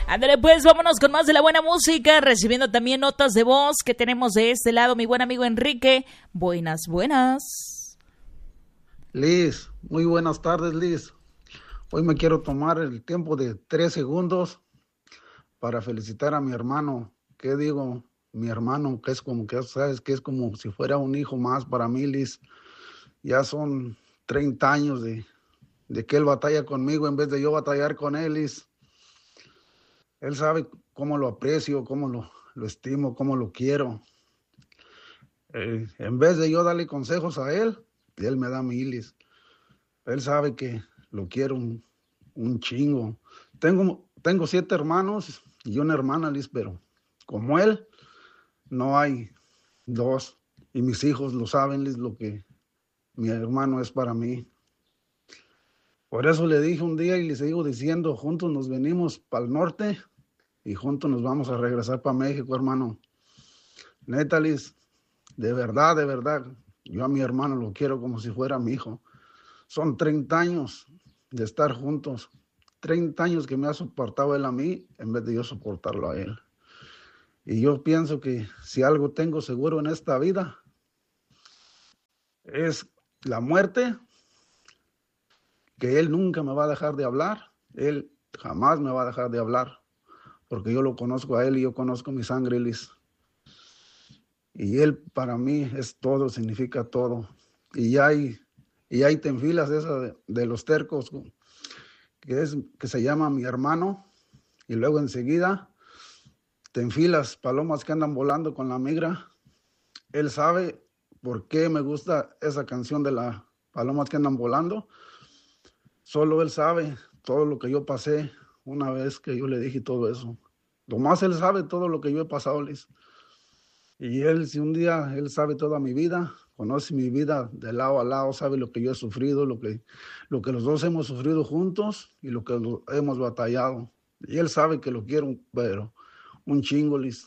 Ándale pues, vámonos con más de la buena música, recibiendo también notas de voz que tenemos de este lado, mi buen amigo Enrique. Buenas, buenas. Liz, muy buenas tardes, Liz. Hoy me quiero tomar el tiempo de 3 segundos para felicitar a mi hermano. ¿Qué digo? Mi hermano, que es como que, sabes, que es como si fuera un hijo más para mí, Liz. Ya son 30 años de que él batalla conmigo en vez de yo batallar con él, Liz. Él sabe cómo lo aprecio, cómo lo estimo, cómo lo quiero. En vez de yo darle consejos a él me da milis. Él sabe que lo quiero un chingo. Tengo 7 hermanos y una hermana, Liz, pero como él, no hay 2. Y mis hijos lo saben, Liz, lo que mi hermano es para mí. Por eso le dije un día y le sigo diciendo, juntos nos venimos para el norte y juntos nos vamos a regresar para México, hermano. Neta, Liz, de verdad, yo a mi hermano lo quiero como si fuera mi hijo. Son 30 años de estar juntos, 30 años que me ha soportado él a mí en vez de yo soportarlo a él. Y yo pienso que si algo tengo seguro en esta vida es la muerte, que él nunca me va a dejar de hablar, él jamás me va a dejar de hablar, porque yo lo conozco a él y yo conozco mi sangre, Liz. Y él para mí es todo, significa todo. Y ahí te enfilas esa de los tercos, que se llama mi hermano, y luego enseguida te enfilas palomas que andan volando con la migra. Él sabe por qué me gusta esa canción de las palomas que andan volando. Solo él sabe todo lo que yo pasé una vez que yo le dije todo eso. Lo más él sabe todo lo que yo he pasado, Liz. Y él, si un día él sabe toda mi vida, conoce mi vida de lado a lado, sabe lo que yo he sufrido, lo que los dos hemos sufrido juntos y lo que hemos batallado. Y él sabe que lo quiero, pero un chingo, Liz.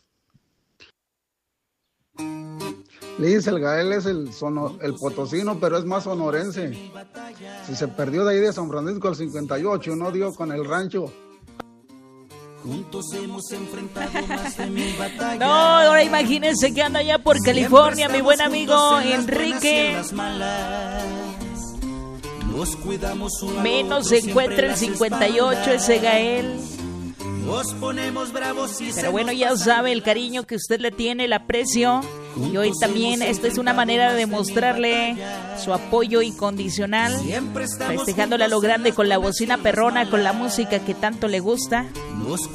Liz, el Gael es el potosino, pero es más sonorense. Si se perdió de ahí de San Francisco al 58, no dio con el rancho. Juntos hemos enfrentado más de 1000 batallas. No, ahora imagínense que anda allá por California, mi buen amigo Enrique. Nos cuidamos uno Menos se encuentra el 58 ese Gael. Nos ponemos bravos y pero bueno, ya sabe el cariño que usted le tiene, el aprecio. Y hoy también esta es una manera de demostrarle su apoyo incondicional, festejándole a lo grande con la bocina perrona, con la música que tanto le gusta.